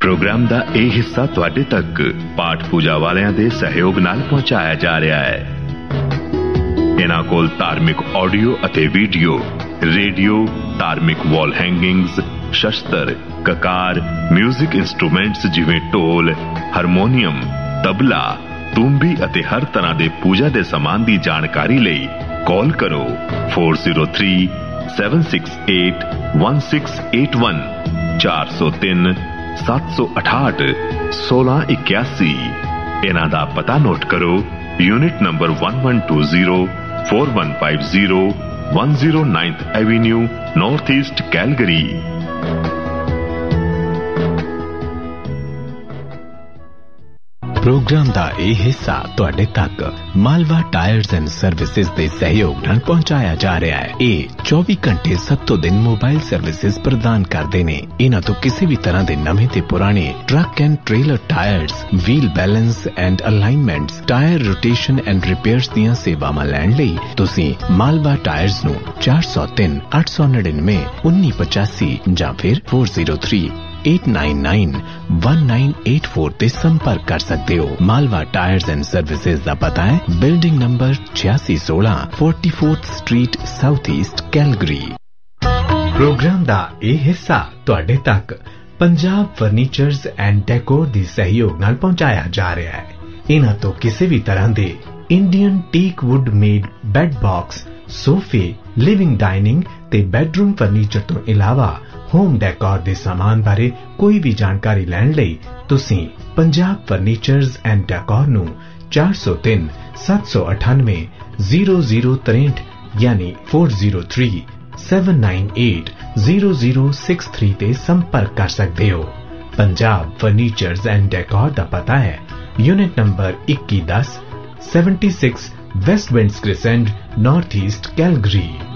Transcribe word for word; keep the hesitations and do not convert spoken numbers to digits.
Programme दा ਇਹ ਹਿੱਸਾ ਤੁਹਾਡੇ ਤੱਕ ਪਾਠ ਪੂਜਾ ਵਾਲਿਆਂ ਦੇ ਸਹਿਯੋਗ ਨਾਲ ਪਹੁੰਚਾਇਆ ਜਾ ਰਿਹਾ ਹੈ। ਇਹਨਾਂ ਕੋਲ ਧਾਰਮਿਕ ਆਡੀਓ ਅਤੇ ਵੀਡੀਓ, ਰੇਡੀਓ, ਧਾਰਮਿਕ ਵਾਲ ਹੈਂਗਿੰਗਸ, ਸ਼ਸਤਰ, ਕਕਾਰ, ਮਿਊਜ਼ਿਕ ਇੰਸਟਰੂਮੈਂਟਸ ਜਿਵੇਂ ਢੋਲ, ਹਾਰਮੋਨੀਅਮ, ਤਬਲਾ, ਤੂੰਬੀ ਅਤੇ ਹਰ ਤਰ੍ਹਾਂ ਦੇ ਪੂਜਾ ਦੇ ਸਮਾਨ ਦੀ ਜਾਣਕਾਰੀ ਲਈ ਕਾਲ ਕਰੋ four zero three seven six eight one six eight one ਚਾਰ ਸੌ ਤਿੰਨ ਸੱਤ ਸੌ ਅਠਾਹਠ ਸੋਲਾਂ ਇਕਿਆਸੀ। ਇਹਨਾਂ ਦਾ ਪਤਾ ਨੋਟ ਕਰੋ, unit number one one two zero four one five zero one oh ninth Avenue, North East, Calgary। Programme ਦਾ ਇਹ ਹਿੱਸਾ ਤੁਹਾਡੇ ਤੱਕ ਮਾਲਵਾ ਟਾਇਰਸ ਐਂਡ ਸਰਵਿਸਿਜ਼ ਦੇ ਸਹਿਯੋਗ ਨਾਲ ਪਹੁੰਚਾਇਆ ਜਾ ਰਿਹਾ ਹੈ। ਇਹ ਚੌਵੀ ਘੰਟੇ ਸੱਤੋਂ ਦਿਨ ਮੋਬਾਈਲ ਸਰਵਿਸਿਜ਼ ਪ੍ਰਦਾਨ ਕਰਦੇ ਨੇ। ਇਹਨਾਂ ਤੋਂ ਕਿਸੇ ਵੀ ਤਰ੍ਹਾਂ ਦੇ ਨਵੇਂ ਤੇ ਪੁਰਾਣੇ truck and trailer tyres, wheel balance and ਅਲਾਈਨਮੈਂਟਸ, tyre rotation and repairs ਦੀਆਂ ਸੇਵਾਵਾਂ ਲੈਣ ਲਈ ਤੁਸੀਂ ਮਾਲਵਾ ਟਾਇਰਸ ਨੂੰ ਚਾਰ ਸੌ ਤਿੰਨ ਅੱਠ ਸੌ ਨੜਿਨਵੇਂ ਉੱਨੀ ਪਚਾਸੀ ਜਾਂ ਫਿਰ four zero three eight nine nine one nine eight four ਤੇ ਸੰਪਰਕ ਕਰ ਸਕਦੇ ਹੋ। ਮਾਲਵਾ ਟਾਇਰਸ ਐਂਡ ਸਰਵਿਸਿਜ਼ ਦਾ ਪਤਾ ਹੈ ਬਿਲਡਿੰਗ ਨੰਬਰ ਛਿਆਸੀ ਸੋਲਾਂ forty-fourth street, south East, Calgary. Programme ਦਾ ਇਹ ਹਿੱਸਾ ਤੁਹਾਡੇ ਤੱਕ ਪੰਜਾਬ ਫਰਨੀਚਰਸ ਐਂਡ ਡੈਕੋਰ ਦੀ ਸਹਿਯੋਗ ਨਾਲ ਪਹੁੰਚਾਇਆ ਜਾ ਰਿਹਾ ਹੈ। ਇਹਨਾਂ ਤੋਂ ਕਿਸੇ ਵੀ ਤਰ੍ਹਾਂ ਦੇ Indian teak wood made bed box, ਸੋਫੇ, ਲਿਵਿੰਗ ਡਾਈਨਿੰਗ ਤੇ ਬੈਡਰੂਮ ਫਰਨੀਚਰ ਤੋਂ ਇਲਾਵਾ ਹੋਮ ਡੈਕੋਰ ਦੇ ਸਾਮਾਨ ਬਾਰੇ ਕੋਈ ਵੀ ਜਾਣਕਾਰੀ ਲੈਣ ਲਈ ਤੁਸੀਂ ਪੰਜਾਬ ਫਰਨੀਚਰਸ ਐਂਡ ਡੈਕੋਰ ਨੂੰ ਚਾਰ ਸੌ ਤਿੰਨ ਸੱਤ ਸੌ ਅਠਾਨਵੇਂ ਜ਼ੀਰੋ ਜ਼ੀਰੋ ਤਰੇਂਹਠ ਯਾਨੀ four zero three seven nine eight zero zero six three ਤੇ ਸੰਪਰਕ ਕਰ ਸਕਦੇ ਹੋ। ਪੰਜਾਬ ਫਰਨੀਚਰਸ ਐਂਡ ਡੈਕੋਰ ਦਾ ਪਤਾ ਹੈ ਯੂਨਿਟ ਨੰਬਰ ਇੱਕੀ ਦਸ seventy-six West winds ਕ੍ਰਿਸੈਂਟ, north East, Calgary.